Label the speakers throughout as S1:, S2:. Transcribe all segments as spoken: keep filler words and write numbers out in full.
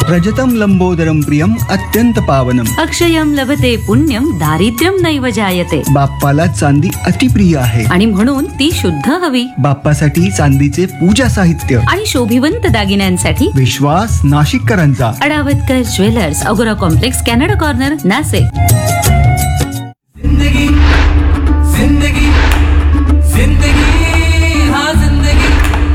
S1: रजतं लंबोदरं प्रियम अत्यंत पावनम.
S2: अक्षयम लभते पुण्यम दारिद्र्यम नैव जायते.
S1: बाप्पाला चांदी अतिप्रिय आहे
S2: आणि म्हणून ती शुद्ध हवी.
S1: बाप्पासाठी चांदीचे पूजा साहित्य
S2: आणि शोभिवंत दागिन्यांसाठी
S1: विश्वास नाशिककरांचा.
S2: अडावतकर ज्वेलर्स, अगोरा कॉम्प्लेक्स, कॅनडा कॉर्नर, नाशिक.
S3: जिंदगी जिंदगी जिंदगी हा जिंदगी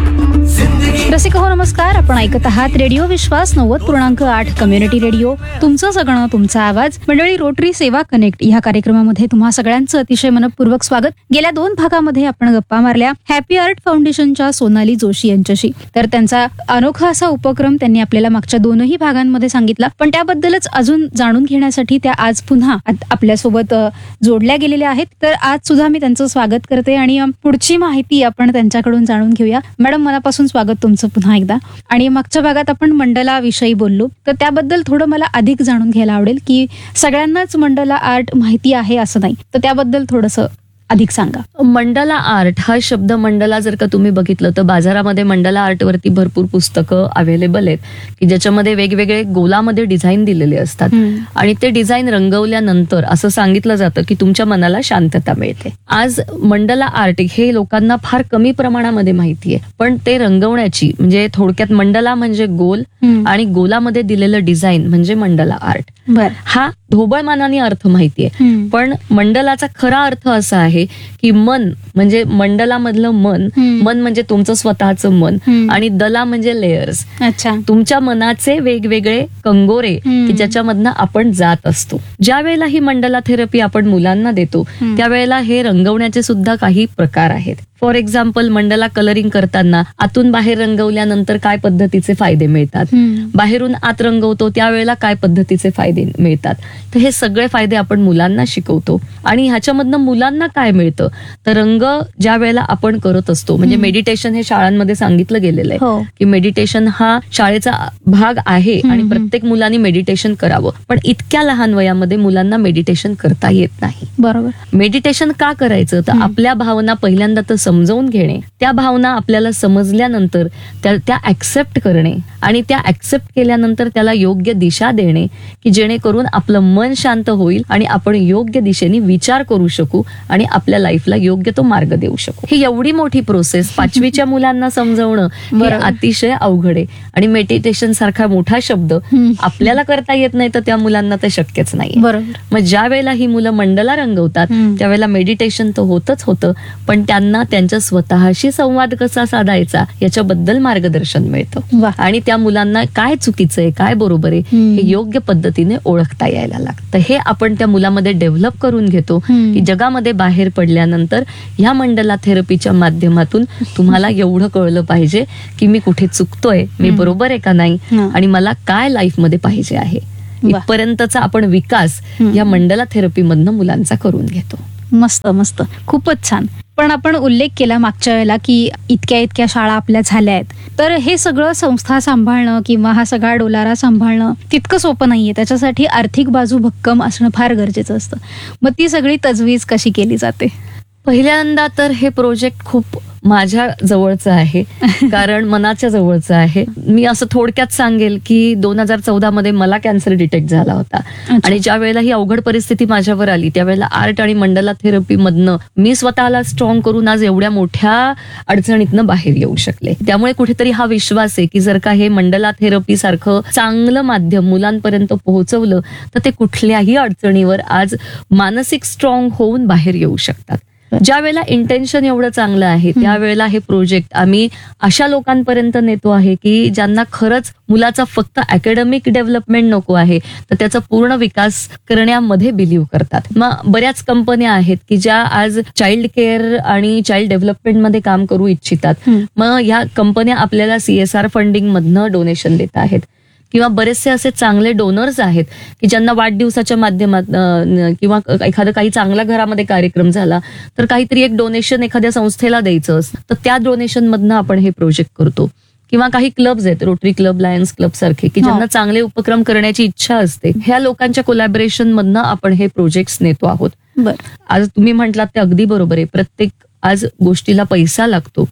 S3: जिंदगी.
S4: रसिक हो नमस्कार, आपण ऐकत आहात रेडिओ विश्वास नव्वद पूर्णांक आठ कम्युनिटी रेडिओ. तुमचं सगळं तुमचा आवाज. मंडळी, रोटरी सेवा कनेक्ट या कार्यक्रमामध्ये तुम्हा सगळ्यांचं अतिशय मनपूर्वक स्वागत. गेल्या दोन भागामध्ये आपण गप्पा मारल्या हॅपी आर्ट फाउंडेशनच्या सोनाली जोशी यांच्याशी. तर त्यांचा अनोखा असा उपक्रम त्यांनी आपल्याला मागच्या दोनही भागांमध्ये सांगितला, पण त्याबद्दलच अजून जाणून घेण्यासाठी त्या आज पुन्हा आपल्यासोबत जोडल्या गेलेल्या आहेत. तर आज सुद्धा मी त्यांचं स्वागत करते आणि पुढची माहिती आपण त्यांच्याकडून जाणून घेऊया. मॅडम, मनापासून स्वागत तुमचं पुन्हा एकदा. आणि मागच्या भागात आपण मंडला विषयी बोललो, तर त्याबद्दल थोडं मला अधिक जाणून घ्यायला आवडेल की सगळ्यांनाच मंडला आर्ट माहिती आहे असं नाही, तर त्याबद्दल थोडंसं अधिक सांगा.
S5: मंडला आर्ट हा शब्द, मंडला जर का तुम्ही बघितलं तर बाजारामध्ये मंडला आर्ट वरती भरपूर पुस्तकं अवेलेबल आहेत की ज्याच्यामध्ये वेगवेगळे गोलामध्ये डिझाईन दिलेले असतात आणि ते डिझाईन रंगवल्यानंतर असं सांगितलं जातं की तुमच्या मनाला शांतता मिळते. आज मंडला आर्ट हे लोकांना फार कमी प्रमाणामध्ये माहिती आहे, पण ते रंगवण्याची, म्हणजे थोडक्यात मंडला म्हणजे गोल आणि गोलामध्ये दिलेलं डिझाईन म्हणजे मंडला आर्ट. हा ढोबळमानाने अर्थ माहितीये, पण मंडलाचा खरा अर्थ असा आहे की मन म्हणजे मंडलामधलं मन, मन म्हणजे तुमचं स्वतःचं मन आणि दला म्हणजे लेयर्स.
S4: अच्छा.
S5: तुमच्या मनाचे वेगवेगळे कंगोरे की ज्याच्यामधनं आपण जात असतो. ज्या वेळेला ही मंडला थेरपी आपण मुलांना देतो त्यावेळेला हे रंगवण्याचे सुद्धा काही प्रकार आहेत. फॉर एक्झाम्पल, मंडला कलरिंग करताना आतून बाहेर रंगवल्यानंतर काय पद्धतीचे फायदे मिळतात, बाहेरून आत रंगवतो त्यावेळेला काय पद्धतीचे फायदे मिळतात, तर हे सगळे फायदे आपण मुलांना शिकवतो. आणि ह्याच्यामधनं मुलांना काय मिळतं, तर रंग ज्या वेळेला आपण करत असतो, म्हणजे मेडिटेशन हे शाळांमध्ये सांगितलं गेलेलं आहे की मेडिटेशन हा शाळेचा भाग आहे आणि प्रत्येक मुलांनी मेडिटेशन करावं, पण इतक्या लहान वयामध्ये मुलांना मेडिटेशन करता येत नाही.
S4: बरोबर.
S5: मेडिटेशन का करायचं, तर आपल्या भावना पहिल्यांदा तर समजावून घेणे, त्या भावना आपल्याला समजल्यानंतर त्या त्या ऍक्सेप्ट करणे आणि त्या ऍक्सेप्ट केल्यानंतर त्याला योग्य दिशा देणे की जेणेकरून आपलं मन शांत होईल आणि आपण योग्य दिशेने विचार करू शकू आणि आपल्या लाईफला योग्य तो मार्ग देऊ शकू. ही एवढी मोठी प्रोसेस पाचवीच्या मुलांना समजवणं हे अतिशय अवघड आहे आणि मेडिटेशन सारखा मोठा शब्द आपल्याला करता येत नाही तर त्या मुलांना तर शक्यच नाही.
S4: बरोबर.
S5: मग ज्या वेळेला ही मुलं मंडला रंगवतात त्यावेळेला मेडिटेशन तर होतच होतं, पण त्यांना त्यांच्या स्वतःशी संवाद कसा साधायचा याच्याबद्दल मार्गदर्शन मिळतं आणि त्या मुलांना काय चुकीचं आहे काय बरोबर आहे हे योग्य पद्धतीने ओळखता यायला लागतं. हे आपण त्या मुलामध्ये डेव्हलप करून घेतो की जगामध्ये बाहेर पडल्यानंतर ह्या मंडला थेरपीच्या माध्यमातून तुम्हाला एवढं कळलं पाहिजे की मी कुठे चुकतोय, मी बरोबर आहे का नाही आणि मला काय लाईफमध्ये पाहिजे आहे. इथपर्यंतचा आपण विकास या मंडला थेरपी मधनं मुलांचा करून घेतो.
S4: मस्त मस्त, खूपच छान. पण आपण उल्लेख केला मागच्या वेळेला की इतक्या इतक्या शाळा आपल्या झाल्या आहेत, तर हे सगळं संस्था सांभाळणं किंवा हा सगळा डोलारा सांभाळणं तितकं सोपं नाहीये. त्याच्यासाठी आर्थिक बाजू भक्कम असणं फार गरजेचं असतं. मग ती सगळी तजवीज कशी केली जाते?
S5: पहिल्यांदा तर हे प्रोजेक्ट खूप माझ्या जवळचं आहे, कारण मनाच्या जवळचं आहे. मी असं थोडक्यात सांगेल की दोन हजार चौदा मध्ये मला कॅन्सर डिटेक्ट झाला होता आणि ज्या वेळेला ही अवघड परिस्थिती माझ्यावर आली त्यावेळेला आर्ट आणि मंडला थेरपी मधनं मी स्वतःला स्ट्रॉंग करून आज एवढ्या मोठ्या अडचणीतनं बाहेर येऊ शकले. त्यामुळे कुठेतरी हा विश्वास आहे की जर का हे मंडला थेरपी सारखं चांगलं माध्यम मुलांपर्यंत पोहोचवलं तर ते कुठल्याही अडचणीवर आज मानसिक स्ट्रॉंग होऊन बाहेर येऊ शकतात. ज्या वेळेला इंटेन्शन एवढं चांगलं आहे त्यावेळेला हे प्रोजेक्ट आम्ही अशा लोकांपर्यंत नेतो आहे की ज्यांना खरंच मुलाचा फक्त अकॅडमिक डेव्हलपमेंट नको आहे तर त्याचा पूर्ण विकास करण्यामध्ये बिलीव्ह करतात. मग बऱ्याच कंपन्या आहेत की ज्या आज चाइल्ड केअर आणि चाइल्ड डेव्हलपमेंट मध्ये काम करू इच्छितात. मग ह्या कंपन्या आपल्याला सीएसआर फंडिंग मधनं डोनेशन देत आहेत किंवा बरेचसे असे चांगले डोनर्स आहेत की ज्यांना वाढदिवसाच्या माध्यमात किंवा एखादं काही चांगला घरामध्ये कार्यक्रम झाला तर काहीतरी एक डोनेशन एखाद्या संस्थेला द्यायचं असतं तर त्या डोनेशन मधनं आपण हे प्रोजेक्ट करतो. किंवा काही क्लब्स आहेत, रोटरी क्लब, लायन्स क्लब सारखे, की ज्यांना चांगले उपक्रम करण्याची इच्छा असते. ह्या लोकांच्या कोलॅबोरेशन मधनं आपण हे प्रोजेक्ट्स नेतो आहोत. आज तुम्ही म्हटलात ते अगदी बरोबर आहे. प्रत्येक आज गोष्टीला पैसा लागतो,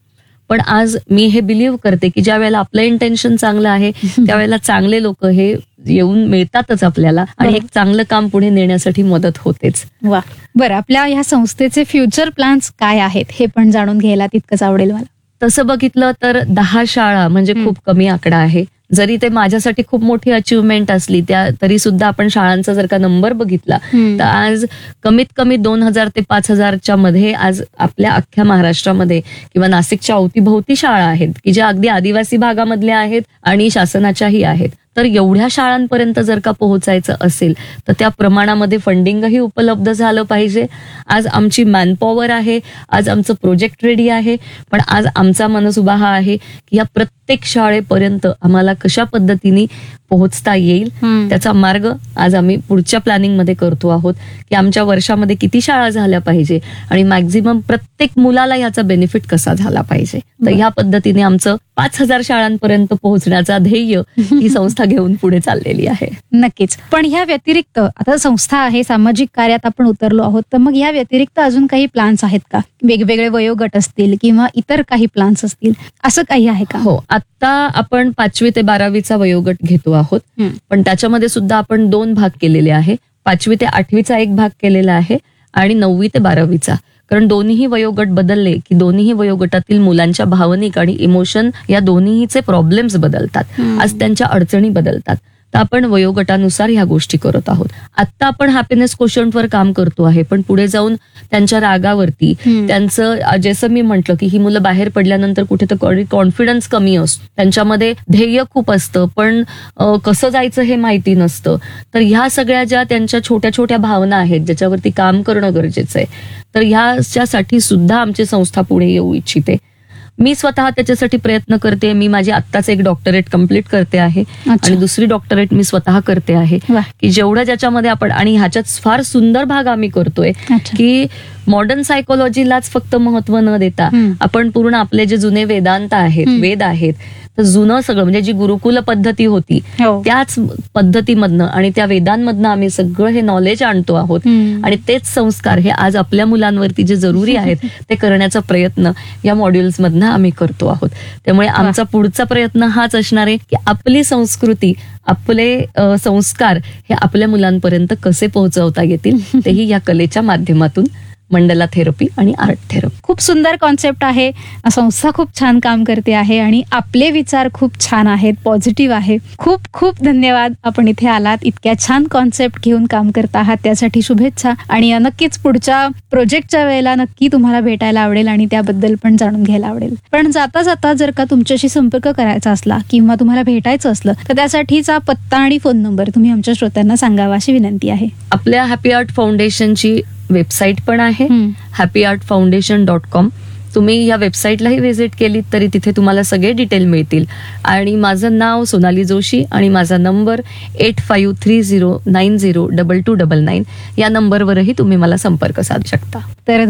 S5: पण आज मी हे बिलीव्ह करते की ज्या वेळेला आपलं इंटेन्शन चांगलं आहे त्यावेळेला चांगले लोक हे येऊन मिळतातच आपल्याला आणि एक चांगलं काम पुढे नेण्यासाठी मदत होतेच.
S4: वा, बरं, आपल्या ह्या संस्थेचे फ्युचर प्लॅन्स काय आहेत हे पण जाणून घ्यायला तितकंच आवडेल मला.
S5: तसं बघितलं तर दहा शाळा म्हणजे खूप कमी आकडा आहे. जरी ते माझ्यासाठी खूप मोठी अचिव्हमेंट असली त्या तरी सुद्धा आपण शाळांचा जर का नंबर बघितला तर आज कमीत कमी दोन हजार ते पाच हजारच्या मध्ये आज आपल्या अख्ख्या महाराष्ट्रामध्ये किंवा नाशिकच्या अवतीभोवती शाळा आहेत की ज्या अगदी आदिवासी भागामधल्या आहेत आणि शासनाच्याही आहेत. तर एवढ्या शाळांपर्यंत जर का पोहोचायचं असेल तर त्या प्रमाणामध्ये फंडिंगही उपलब्ध झालं पाहिजे. आज आमची मॅनपॉवर आहे, आज आमचं प्रोजेक्ट रेडी आहे, पण आज आमचा मनसुबा हा आहे की या प्रत्येक शाळेपर्यंत आम्हाला कशा पद्धतीने पोहोचता येईल त्याचा मार्ग आज आम्ही पुढच्या प्लॅनिंग मध्ये करतो आहोत की आमच्या वर्षामध्ये किती शाळा झाल्या पाहिजे आणि मॅक्झिमम प्रत्येक मुलाला याचा बेनिफिट कसा झाला पाहिजे. तर ह्या पद्धतीने आमचं पाच हजार शाळांपर्यंत पोहोचण्याचा ध्येय ही संस्था घेऊन पुढे चाललेली आहे.
S4: नक्कीच. पण ह्या व्यतिरिक्त आता संस्था आहे, सामाजिक कार्यात आपण उतरलो आहोत, तर मग ह्या व्यतिरिक्त अजून काही प्लॅन्स आहेत का? वेगवेगळे वयोगट असतील किंवा इतर काही प्लॅन्स असतील, असं काही आहे का?
S5: हो, आता आपण पाचवी ते बारावीचा वयोगट घेतो आहोत, पण त्याच्यामध्ये सुद्धा आपण दोन भाग केलेले आहे. पाचवी ते आठवीचा एक भाग केलेला आहे आणि नववी ते बारावीचा. कारण दोन्हीही वयोगट बदलले की दोन्हीही वयोगटातील मुलांच्या भावनिक आणि इमोशन या दोन्हीचे प्रॉब्लेम्स बदलतात, आज त्यांच्या अडचणी बदलतात. तर आपण वयोगटानुसार ह्या गोष्टी करत आहोत. आता आपण हॅपीनेस क्वोशंटवर काम करतो आहे, पण पुढे जाऊन त्यांच्या रागावरती त्यांचं जसं मी म्हटलं की ही मुलं बाहेर पडल्यानंतर कुठेतरी कॉन्फिडन्स कमी असतो, त्यांच्यामध्ये ध्येय खूप असतं पण कसं जायचं हे माहिती नसतं. तर ह्या सगळ्या ज्या त्यांच्या छोट्या छोट्या भावना आहेत ज्याच्यावरती काम करणं गरजेचं आहे, तर ह्याच्यासाठी सुद्धा आमची संस्था पुढे येऊ इच्छिते. मी स्वतः त्याच्यासाठी प्रयत्न करते. मी माझी आत्ताच एक डॉक्टरेट कम्प्लीट करते आहे आणि दुसरी डॉक्टरेट मी स्वतः करते आहे की जेवढं ज्याच्यामध्ये आपण आणि ह्याच्यात फार सुंदर भाग आम्ही करतोय की मॉडर्न सायकोलॉजीलाच फक्त महत्व न देता आपण पूर्ण आपले जे जुने वेदांत आहेत, वेद आहेत, तर जुनं सगळं म्हणजे जी गुरुकुल पद्धती होती त्याच पद्धतीमधनं आणि त्या वेदांमधनं आम्ही सगळं हे नॉलेज आणतो आहोत आणि तेच संस्कार हे आज आपल्या मुलांवरती जे जरुरी आहेत ते करण्याचा प्रयत्न या मॉड्यूल्स मधनं आम्ही करतो आहोत. त्यामुळे आमचा पुढचा प्रयत्न हाच असणार आहे की आपली संस्कृती, आपले संस्कार हे आपल्या मुलांपर्यंत कसे पोहोचवता येतील तेही या कलेच्या माध्यमातून. मंडला थेरपी आणि आर्ट थेरपी
S4: खूप सुंदर कॉन्सेप्ट आहे. संस्था खूप छान काम करते आहे आणि आपले विचार खूप छान आहेत, पॉझिटिव्ह आहे. खूप खूप धन्यवाद, आपण इथे आलात, इतक्या छान कॉन्सेप्ट घेऊन काम करत आहात, त्यासाठी शुभेच्छा. आणि नक्कीच पुढच्या प्रोजेक्टच्या वेळेला नक्की तुम्हाला भेटायला आवडेल आणि त्याबद्दल पण जाणून घ्यायला आवडेल. पण जाता जाता जर का तुमच्याशी संपर्क करायचा असला किंवा तुम्हाला भेटायचं असलं तर त्यासाठीचा पत्ता आणि फोन नंबर तुम्ही आमच्या श्रोत्यांना सांगावा अशी विनंती आहे.
S5: आपल्या हॅपी आर्ट फाउंडेशनची वेबसाईट पण आहे happy art foundation dot com. तुम्ही या वेबसाईटलाही व्हिजिट केलीत तरी तिथे तुम्हाला सगळे डिटेल मिळतील. आणि माझं नाव सोनाली जोशी आणि माझा number eight five three zero nine zero double two double nine या नंबरवरही तुम्ही मला संपर्क साधू शकता.
S4: तर